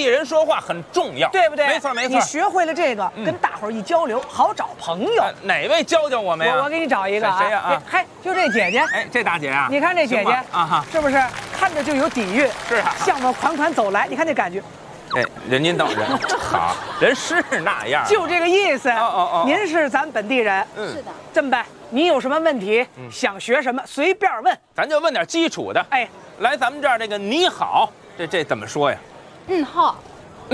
人说话很重要， 对不对？ 没错没错。 你学会了这个，跟大伙儿一交流，好找朋友。 哪位教教我们呀？ 我给你找一个啊。 谁呀？啊， 嗨，就这姐姐。 哎，这大姐啊， 你看这姐姐啊哈， 是不是看着就有底蕴？ 是啊， 向我款款走来，你看这感觉。 哎，您等人好，人是那样， 就这个意思。 哦。 您是咱本地人， 是的。 这么办，你有什么问题，想学什么，随便问。 咱就问点基础的。 哎， 来咱们这儿这个你好，这怎么说呀？ 好。 好。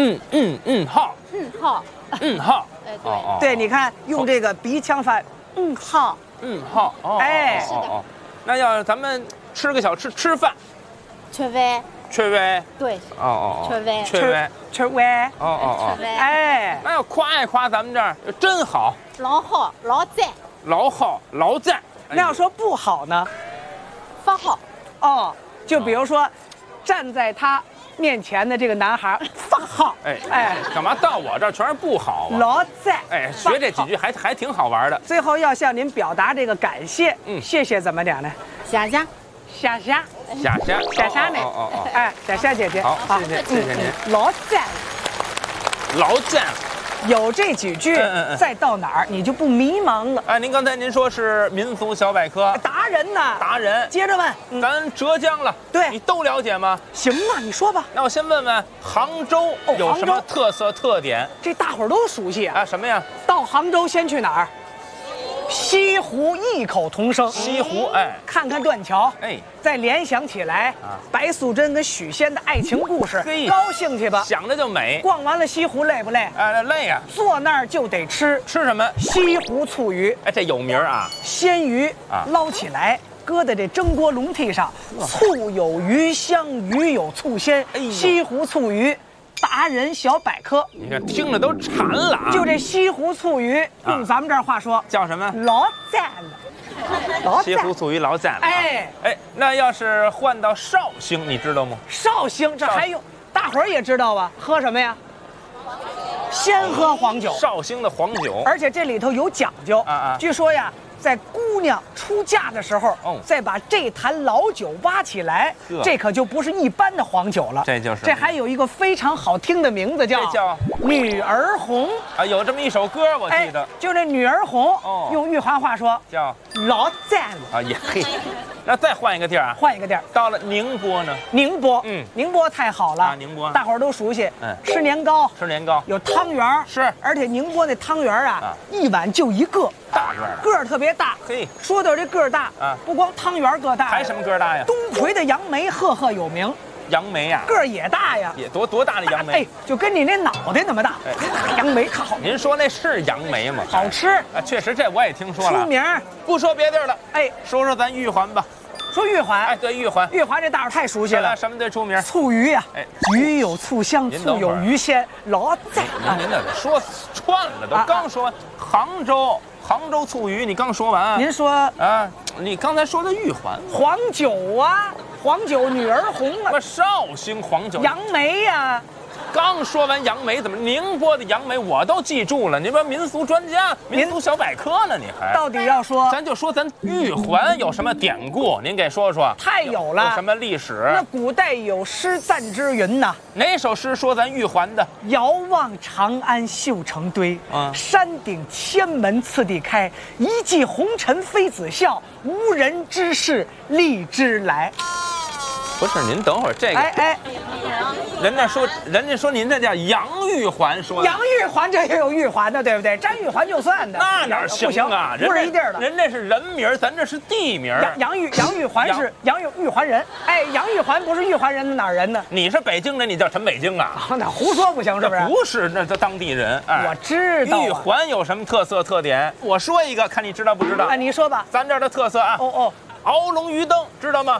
好。 好。 哎，对。 对，你看用这个鼻腔发，好。 好。哦。 哎， 是的。 那要咱们吃个小吃饭， 缺胃。 缺胃。 对。缺胃。 缺胃。 哦。 哎， 那要夸一夸咱们这儿真好， 老好，老赞。 老好，老赞。 那要说不好呢？ 发好。 哦，就比如说，站在他面前的这个男孩发好。 哎，干嘛到我这儿全是不好啊？ 老赞。 哎，学这几句还挺好玩的。 最后要向您表达这个感谢，谢谢怎么讲呢？ 霞霞。 霞霞。 霞呢？哎，霞霞姐姐。 好，谢谢您。 老赞。 老赞。 有这几句，再到哪儿你就不迷茫了。 哎，您说是民俗小百科达人呢？ 达人， 接着问， 咱浙江了， 对， 你都了解吗？ 行啊，你说吧。 那我先问问杭州有什么特色特点？ 这大伙儿都熟悉啊。 什么呀？ 到杭州先去哪儿？西湖异口同声。 西湖，哎， 看看断桥， 哎， 再联想起来白素贞跟许仙的爱情故事，高兴去吧， 想着就美。 逛完了西湖累不累？ 累呀。 坐那儿就得吃什么？ 西湖醋鱼。 哎，这有名啊。 鲜鱼捞起来，搁在这蒸锅笼屉上，醋有鱼香，鱼有醋鲜。西湖醋鱼。达人小百科， 你看听着都馋了啊！ 就这西湖醋鱼，用咱们这儿话说叫什么？ 老赞了。 西湖醋鱼老赞了。 哎， 那要是换到绍兴，你知道吗？ 绍兴这还有，大伙儿也知道吧？喝什么呀？先喝黄酒。 绍兴的黄酒， 而且这里头有讲究据说呀，在姑娘出嫁的时候，再把这坛老酒挖起来，这可就不是一般的黄酒了。这还有一个非常好听的名字，叫《女儿红》 啊，有这么一首歌，我记得。 就这《女儿红》，用玉环话说叫老赞了啊！也嘿，那再换一个地儿啊， 换一个地儿， 到了宁波呢？ 宁波，宁波太好了宁波大伙儿都熟悉，吃年糕，有汤圆是， 而且宁波那汤圆啊，一碗就一个。 大个儿特别大， 嘿， 说到这个儿大不光汤圆个大， 还什么个儿大呀？ 东魁的杨梅赫赫有名， 杨梅呀， 个儿也大呀， 也多大的杨梅？ 哎，就跟你那脑袋那么大。杨梅可好？ 您说那是杨梅吗？ 好吃啊，确实这我也听说了， 出名。 不说别地儿了，说说咱玉环吧。 说玉环， 哎，对，玉环这大伙太熟悉了。 什么最出名？ 醋鱼呀，鱼有醋香，醋有鱼鲜，老赞。 您这说串了，都刚说完杭州醋鱼，你刚说完。 您说啊，你刚才说的玉环黄酒啊，黄酒女儿红啊， 绍兴黄酒杨梅呀。 刚说完杨梅，怎么宁波的杨梅我都记住了？您说民俗专家、民俗小百科呢？你还到底要说？ 咱就说咱玉环有什么典故，您给说说。 太有了， 有什么历史？ 那古代有诗赞之云呐， 哪首诗说咱玉环的？ 遥望长安绣成堆，山顶千门次第开，一骑红尘妃子笑，无人知是荔枝来。 不是，您等会儿这个，人家说您这叫杨玉环，说杨玉环这也有玉环的，对不对？沾玉环就算的， 那哪行啊？ 不是一地儿的， 人这是人名，咱这是地名。 杨玉环是玉环人，杨玉环不是玉环人，哪儿人呢？ 你是北京人，你叫陈北京啊？ 那胡说不行，是不是？ 不是，那当地人。 我知道。 玉环有什么特色特点？我说一个，看你知道不知道？ 你说吧。 咱这儿的特色啊。鳌龙鱼灯，知道吗？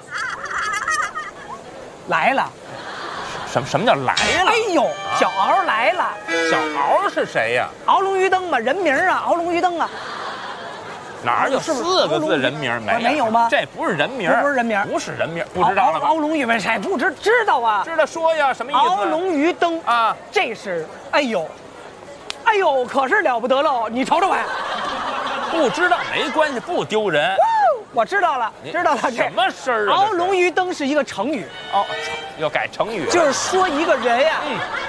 来了， 什么叫来了？ 哎呦，小鳌来了。 小鳌是谁呀？ 鳌龙鱼灯嘛，人名啊，鳌龙鱼灯啊。 哪有4个字人名？ 没有吗？ 这不是人名， 不是人名， 不是人名，不知道了吧？ 鳌龙鱼灯谁不知道啊？ 知道说呀，什么意思？ 鳌龙鱼灯啊，这是哎呦，可是了不得喽！你瞅瞅我， 不知道没关系，不丢人。 我知道了，知道了。 什么事儿啊？ 鳌龙鱼灯是一个成语要改成语， 就是说一个人呀，